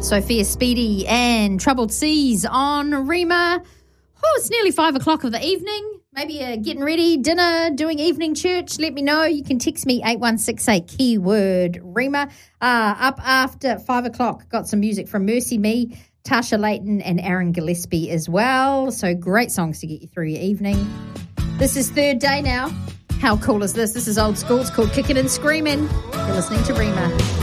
Sophia Speedy and Troubled Seas on Rima. Oh, it's nearly 5 o'clock of the evening. Maybe you're getting ready, dinner, doing evening church. Let me know. You can text me 8168 keyword Rima. Up after 5 o'clock, got some music from Mercy Me, Tasha Layton and Aaron Gillespie as well. So great songs to get you through your evening. This is third day now. How cool is this? This is old school. It's called Kickin' and Screamin'. You're listening to Rima.